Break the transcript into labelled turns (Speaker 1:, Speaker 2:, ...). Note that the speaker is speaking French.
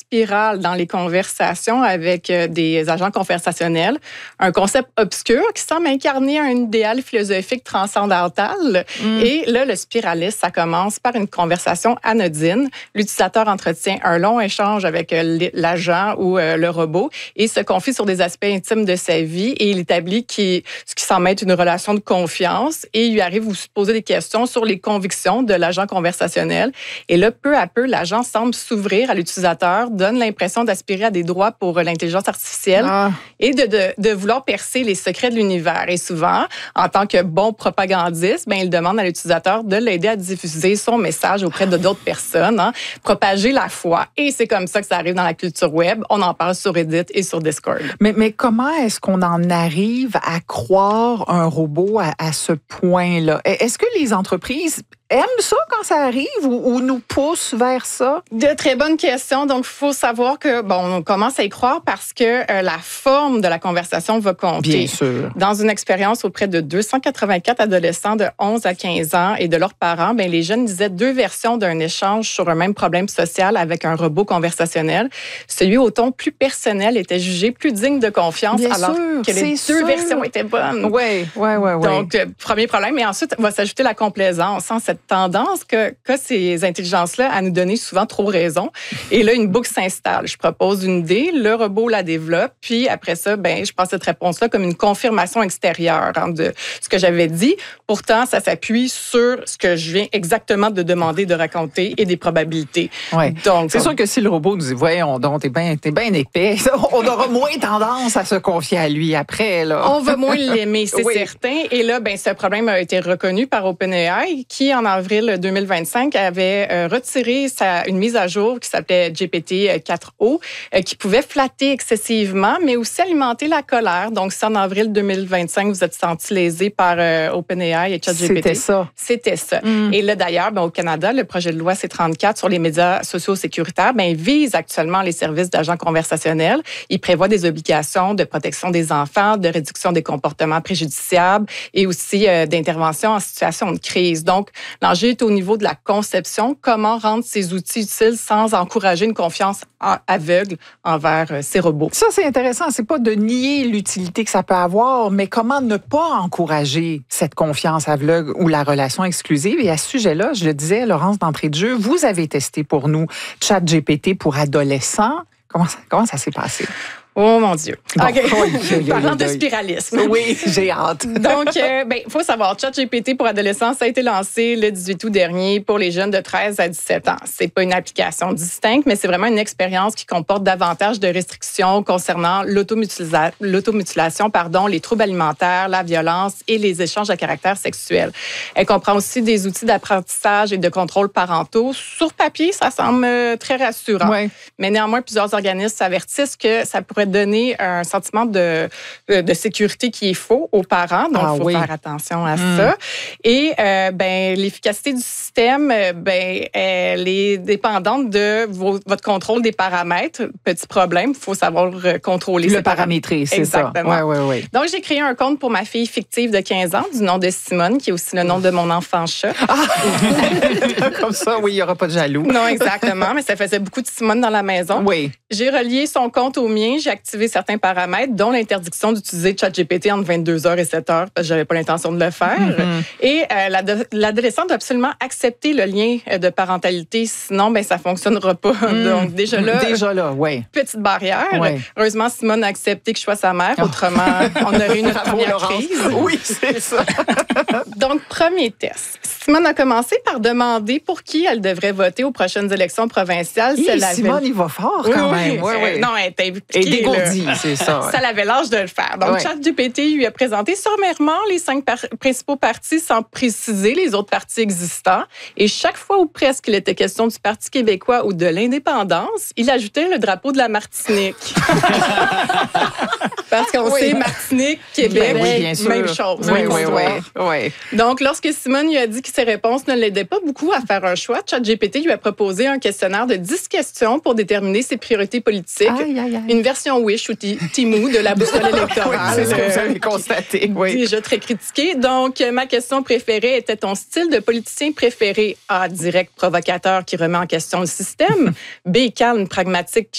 Speaker 1: spirale dans les conversations avec des agents conversationnels, un concept obscur qui semble incarner un idéal philosophique transcendantal. Et là, le spiraliste, ça commence par une conversation anodine. L'utilisateur entretient un long échange avec l'agent ou le robot et se confie sur des aspects intimes de sa vie et il établit ce qui semble être une relation de confiance et il lui arrive de vous poser des questions sur les convictions de l'agent conversationnel. Et là, peu à peu, l'agent semble s'ouvrir à l'utilisateur, donne l'impression d'aspirer à des droits pour l'intelligence artificielle et de vouloir percer les secrets de l'univers. Et souvent, en tant que bon propagandiste, il demande à l'utilisateur de l'aider à diffuser son message auprès de d'autres personnes, propager la foi. Et c'est comme ça que ça arrive dans la culture web. On en parle sur Reddit et sur Discord.
Speaker 2: Mais comment est-ce qu'on en arrive à croire un robot à ce point-là? Est-ce que les entreprises aiment ça quand ça arrive ou nous poussent vers ça?
Speaker 1: De très bonnes questions. Donc, il faut savoir que, on commence à y croire parce que la forme de la conversation va compter.
Speaker 2: Bien sûr.
Speaker 1: Dans une expérience auprès de 284 adolescents de 11 à 15 ans et de leurs parents, les jeunes disaient 2 versions d'un échange sur un même problème social avec un robot conversationnel. Celui au ton plus personnel était jugé plus digne de confiance
Speaker 2: Bien
Speaker 1: alors
Speaker 2: sûr,
Speaker 1: que les 2 versions étaient bonnes.
Speaker 2: Oui.
Speaker 1: Donc, premier problème. Et ensuite, va s'ajouter la complaisance. Cette tendance que ces intelligences-là à nous donner souvent trop raison. Et là, une boucle s'installe. Je propose une idée, le robot la développe, puis après ça, je prends cette réponse-là comme une confirmation extérieure de ce que j'avais dit. Pourtant, ça s'appuie sur ce que je viens exactement de demander de raconter et des probabilités.
Speaker 2: Ouais.
Speaker 1: Donc,
Speaker 2: c'est sûr que si le robot nous dit « Voyons donc, t'es bien épais », on aura moins tendance à se confier à lui après. Là.
Speaker 1: On va moins l'aimer, c'est certain. Et là, ce problème a été reconnu par OpenAI qui, en avril 2025, avait retiré une mise à jour qui s'appelait GPT-4o, qui pouvait flatter excessivement, mais aussi alimenter la colère. Donc, si en avril 2025, vous êtes senti lésé par OpenAI et ChatGPT. C'était ça. Et là, d'ailleurs, au Canada, le projet de loi C-34 sur les médias sociaux sécuritaires vise actuellement les services d'agents conversationnels. Il prévoit des obligations de protection des enfants, de réduction des comportements préjudiciables et aussi d'intervention en situation de crise. Donc, l'enjeu est au niveau de la conception. Comment rendre ces outils utiles sans encourager une confiance aveugle envers ces robots?
Speaker 2: Ça, c'est intéressant. C'est pas de nier l'utilité que ça peut avoir, mais comment ne pas encourager cette confiance aveugle ou la relation exclusive. Et à ce sujet-là, je le disais, Laurence, d'entrée de jeu, vous avez testé pour nous ChatGPT pour adolescents. Comment ça s'est passé?
Speaker 1: Oh mon Dieu.
Speaker 2: Bon,
Speaker 1: OK. Parlant de spiralisme.
Speaker 2: Oui, j'ai hâte.
Speaker 1: Donc, il faut savoir, ChatGPT pour adolescents, ça a été lancé le 18 août dernier pour les jeunes de 13 à 17 ans. C'est pas une application distincte, mais c'est vraiment une expérience qui comporte davantage de restrictions concernant l'automutilation, les troubles alimentaires, la violence et les échanges à caractère sexuel. Elle comprend aussi des outils d'apprentissage et de contrôle parentaux. Sur papier, ça semble très rassurant.
Speaker 2: Ouais.
Speaker 1: Mais néanmoins, plusieurs organismes s'avertissent que ça pourrait donner un sentiment de sécurité qui est faux aux parents. Donc, il faut faire attention à ça. Et l'efficacité du système, elle est dépendante de votre contrôle des paramètres. Petit problème, il faut savoir contrôler
Speaker 2: le paramétrer, c'est
Speaker 1: exactement.
Speaker 2: Ça. Oui.
Speaker 1: Donc, j'ai créé un compte pour ma fille fictive de 15 ans, du nom de Simone, qui est aussi le nom de mon enfant chat.
Speaker 2: Comme ça, oui, il n'y aura pas de jaloux.
Speaker 1: Non, exactement, mais ça faisait beaucoup de Simone dans la maison.
Speaker 2: Oui.
Speaker 1: J'ai relié son compte au mien, j'ai activé certains paramètres, dont l'interdiction d'utiliser ChatGPT entre 22h et 7h, parce que j'avais pas l'intention de le faire. Et l'adolescent doit absolument accepter le lien de parentalité, sinon, ça fonctionnera pas. Donc, déjà là,
Speaker 2: oui.
Speaker 1: petite barrière.
Speaker 2: Ouais.
Speaker 1: Heureusement, Simone a accepté que je sois sa mère, autrement, on aurait eu une première crise.
Speaker 2: Oui, c'est ça.
Speaker 1: Donc, premier test. Simone a commencé par demander pour qui elle devrait voter aux prochaines élections provinciales.
Speaker 2: Simone, il va fort quand même.
Speaker 1: Oui. Non, elle était impliquée.
Speaker 2: Et dégourdie, c'est ça.
Speaker 1: Ça l'avait l'âge de le faire. Donc, ChatGPT lui a présenté sommairement les 5 principaux partis sans préciser les autres partis existants. Et chaque fois ou presque il était question du Parti québécois ou de l'indépendance, il ajoutait le drapeau de la Martinique. Parce qu'on sait, Martinique, Québec,
Speaker 2: bien sûr.
Speaker 1: même chose.
Speaker 2: Oui.
Speaker 1: Donc, lorsque Simone lui a dit que ses réponses ne l'aidaient pas beaucoup à faire un choix, ChatGPT lui a proposé un questionnaire de 10 questions pour déterminer ses priorités politiques. Une version Wish ou Timou de la boussole électorale.
Speaker 2: C'est ce que vous avez constaté.
Speaker 1: Déjà très critiqué. Donc, ma question préférée était ton style de politicien préféré. A, direct, provocateur qui remet en question le système. B, calme, pragmatique,